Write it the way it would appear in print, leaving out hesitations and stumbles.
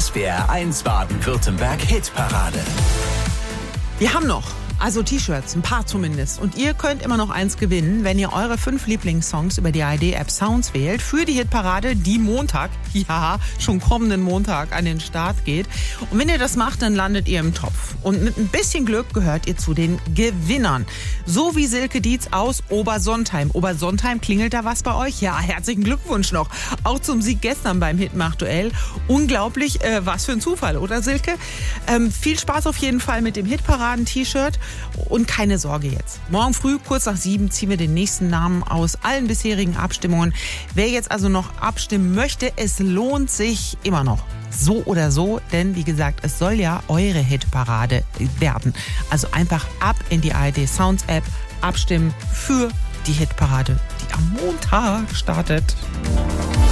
SWR1 Baden-Württemberg Hitparade. Wir haben noch, also T-Shirts, ein paar zumindest. Und ihr könnt immer noch eins gewinnen, wenn ihr eure 5 Lieblingssongs über die ARD-App Sounds wählt für die Hitparade, die Montag, ja, schon kommenden Montag an den Start geht. Und wenn ihr das macht, dann landet ihr im Topf. Und mit ein bisschen Glück gehört ihr zu den Gewinnern. So wie Silke Dietz aus Obersontheim. Obersontheim, klingelt da was bei euch? Ja, herzlichen Glückwunsch noch. Auch zum Sieg gestern beim Hitmach-Duell. Unglaublich, was für ein Zufall, oder Silke? Viel Spaß auf jeden Fall mit dem Hitparaden-T-Shirt. Und keine Sorge jetzt. Morgen früh, kurz nach 7, ziehen wir den nächsten Namen aus allen bisherigen Abstimmungen. Wer jetzt also noch abstimmen möchte, es lohnt sich immer noch. So oder so, denn wie gesagt, es soll ja eure Hitparade werden. Also einfach ab in die ARD Sounds App, abstimmen für die Hitparade, die am Montag startet.